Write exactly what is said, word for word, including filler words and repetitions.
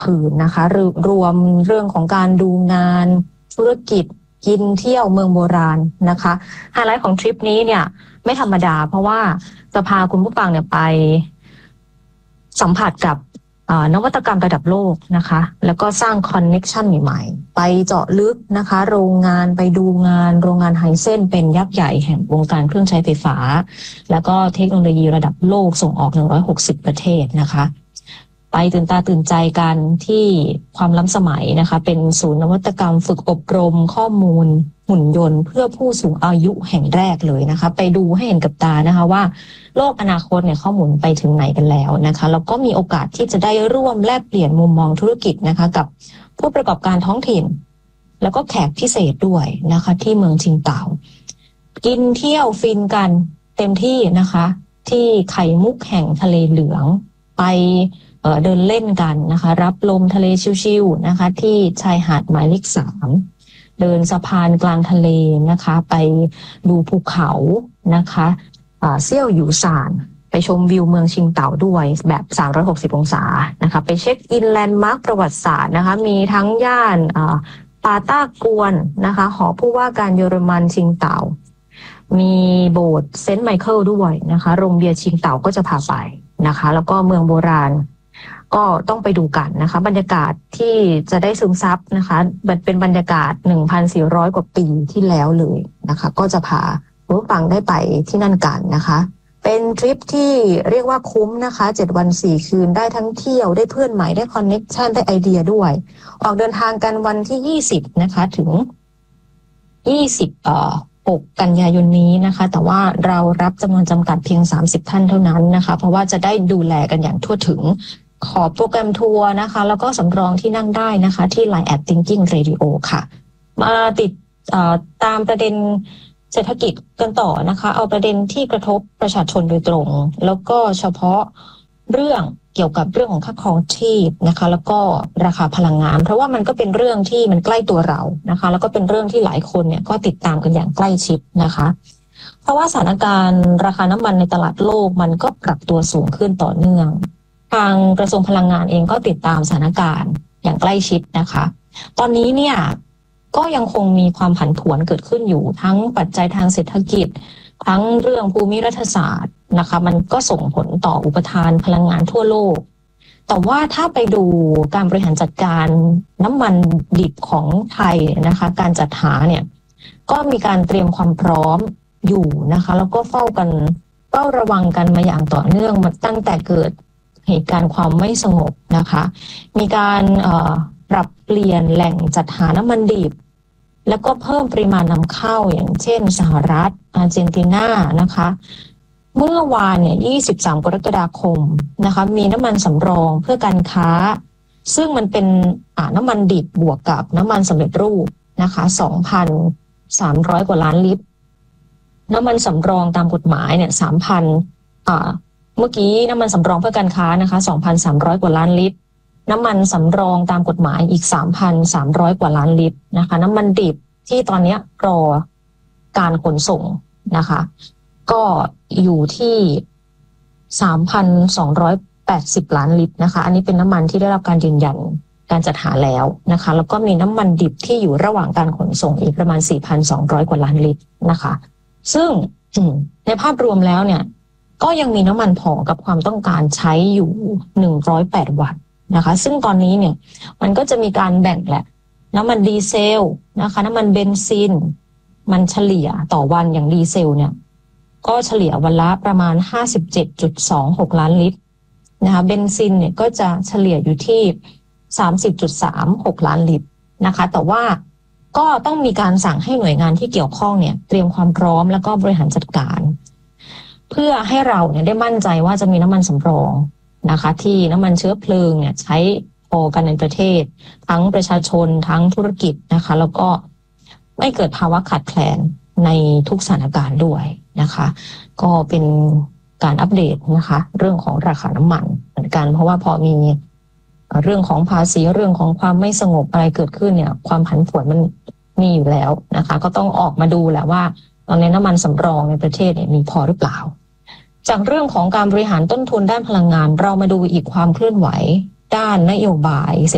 ผืนนะคะหรือรวมเรื่องของการดูงานธุรกิจกินเที่ยวเมืองโบราณนะคะไฮไลท์ของทริปนี้เนี่ยไม่ธรรมดาเพราะว่าจะพาคุณผู้ฟังเนี่ยไปสัมผัสกับนวัตกรรมระดับโลกนะคะแล้วก็สร้างคอนเน็กชันใหม่ๆไปเจาะลึกนะคะโรงงานไปดูงานโรงงานไฮเซนเป็นยักษ์ใหญ่แห่งวงการเครื่องใช้ไฟฟ้าแล้วก็เทคโนโลยีระดับโลกส่งออกหนึ่งร้อยหกสิบประเทศนะคะไปตื่นตาตื่นใจกันที่ความล้ำสมัยนะคะเป็นศูนย์นวัตกรรมฝึกอบรมข้อมูลหุ่นยนต์เพื่อผู้สูงอายุแห่งแรกเลยนะคะไปดูให้เห็นกับตานะคะว่าโลกอนาคตเนี่ยข้อมูลไปถึงไหนกันแล้วนะคะแล้วก็มีโอกาสที่จะได้ร่วมแลกเปลี่ยนมุมมองธุรกิจนะคะกับผู้ประกอบการท้องถิ่นแล้วก็แขกพิเศษด้วยนะคะที่เมืองชิงเต่ากินเที่ยวฟินกันเต็มที่นะคะที่ไข่มุกแห่งทะเลเหลืองไปเอ่อเดินเล่นกันนะคะรับลมทะเลชิวๆนะคะที่ชายหาดหมายเลขสามเดินสะพานกลางทะเลนะคะไปดูภูเขานะคะเซี่ยวหยูซานไปชมวิวเมืองชิงเต่าด้วยแบบสามร้อยหกสิบองศานะคะไปเช็คอินแลนด์มาร์คประวัติศาสตร์นะคะมีทั้งย่านปาต้ากวนนะคะหอผู้ว่าการเยอรมันชิงเต่ามีโบสถ์เซนต์ไมเคิลด้วยนะคะโรงเบียร์ชิงเต่าก็จะพาไปนะคะแล้วก็เมืองโบราณก็ต้องไปดูกันนะคะบรรยากาศที่จะได้ซึมซับนะคะเป็นบรรยากาศ หนึ่งพันสี่ร้อย กว่าปีที่แล้วเลยนะคะก็จะพาผู้ฟังได้ไปที่นั่นกันนะคะเป็นทริปที่เรียกว่าคุ้มนะคะเจ็ดวันสี่คืนได้ทั้งเที่ยวได้เพื่อนใหม่ได้คอนเน็กชันได้ไอเดียด้วยออกเดินทางกันวันที่ยี่สิบนะคะถึงยี่สิบเอ่อหกกันยายนนี้นะคะแต่ว่าเรารับจำนวนจำกัดเพียงสามสิบท่านเท่านั้นนะคะเพราะว่าจะได้ดูแลกันอย่างทั่วถึงขอโปรแกรมทัวร์นะคะแล้วก็สำรองที่นั่งได้นะคะที่ ไลน์ แอท Thinking Radio ค่ะมาติดตามประเด็นเศรษฐกิจกันต่อนะคะเอาประเด็นที่กระทบประชาชนโดยตรงแล้วก็เฉพาะเรื่องเกี่ยวกับเรื่องของค่าครองชีพนะคะแล้วก็ราคาพลังงานเพราะว่ามันก็เป็นเรื่องที่มันใกล้ตัวเรานะคะแล้วก็เป็นเรื่องที่หลายคนเนี่ยก็ติดตามกันอย่างใกล้ชิดนะคะเพราะว่าสถานการณ์ราคาน้ำมันในตลาดโลกมันก็ปรับตัวสูงขึ้นต่อเนื่องทางกระทรวงพลังงานเองก็ติดตามสถานการณ์อย่างใกล้ชิดนะคะตอนนี้เนี่ยก็ยังคงมีความผันผวนเกิดขึ้นอยู่ทั้งปัจจัยทางเศรษฐกิจทั้งเรื่องภูมิรัฐศาสตร์นะคะมันก็ส่งผลต่ออุปทานพลังงานทั่วโลกแต่ว่าถ้าไปดูการบริหารจัดการน้ำมันดิบของไทยนะคะการจัดหาเนี่ยก็มีการเตรียมความพร้อมอยู่นะคะแล้วก็เฝ้ากันเฝ้าระวังกันมาอย่างต่อเนื่องมาตั้งแต่เกิดเหตุการณ์ความไม่สงบนะคะมีการปรับเปลี่ยนแหล่งจัดหาน้ำมันดิบแล้วก็เพิ่มปริมาณนำเข้าอย่างเช่นสหรัฐอาร์เจนตินานะคะเมื่อวานเนี่ยยี่สิบสามกรกฎาคมนะคะมีน้ำมันสำรองเพื่อการค้าซึ่งมันเป็นน้ำมันดิบบวกกับน้ำมันสำเร็จรูปนะคะ สองพันสามร้อย กว่าล้านลิตรน้ำมันสำรองตามกฎหมายเนี่ย สามพัน อ่าเมื่อกี้น้ำมันสำรองเพื่อการค้านะคะ สองพันสามร้อย กว่าล้านลิตรน้ำมันสำรองตามกฎหมายอีก สามพันสามร้อย กว่าล้านลิตรนะคะน้ำมันดิบที่ตอนนี้รอการขนส่งนะคะก็อยู่ที่ สามพันสองร้อยแปดสิบ ล้านลิตรนะคะอันนี้เป็นน้ำมันที่ได้รับการยืนยันการจัดหาแล้วนะคะแล้วก็มีน้ำมันดิบที่อยู่ระหว่างการขนส่งอีกประมาณ สี่พันสองร้อย กว่าล้านลิตรนะคะซึ่งในภาพรวมแล้วเนี่ยก็ยังมีน้ำมันพอกับความต้องการใช้อยู่หนึ่งร้อยแปดวัตต์นะคะซึ่งตอนนี้เนี่ยมันก็จะมีการแบ่งแหละน้ำมันดีเซลนะคะน้ำมันเบนซินมันเฉลี่ยต่อวันอย่างดีเซลเนี่ยก็เฉลี่ยวันละประมาณ ห้าสิบเจ็ดจุดสองหก ล้านลิตรนะคะเบนซินเนี่ยก็จะเฉลี่ยอยู่ที่ สามสิบจุดสามหก ล้านลิตรนะคะแต่ว่าก็ต้องมีการสั่งให้หน่วยงานที่เกี่ยวข้องเนี่ยเตรียมความพร้อมแล้วก็บริหารจัดการเพื่อให้เราเนี่ยได้มั่นใจว่าจะมีน้ำมันสำรองนะคะที่น้ำมันเชื้อเพลิงเนี่ยใช้พอกันในประเทศทั้งประชาชนทั้งธุรกิจนะคะแล้วก็ไม่เกิดภาวะขาดแคลนในทุกสถานการณ์ด้วยนะคะก็เป็นการอัปเดตนะคะเรื่องของราคาน้ำมันเหมือนกันเพราะว่าพอมีเรื่องของภาษีเรื่องของความไม่สงบอะไรเกิดขึ้นเนี่ยความผันผวนมันมีอยู่แล้วนะคะก็ต้องออกมาดูแหละว่าตอนนี้น้ำมันสำรองในประเทศเนี่ยมีพอหรือเปล่าจากเรื่องของการบริหารต้นทุนด้านพลังงานเรามาดูอีกความเคลื่อนไหวด้านนโยบายเศรษฐ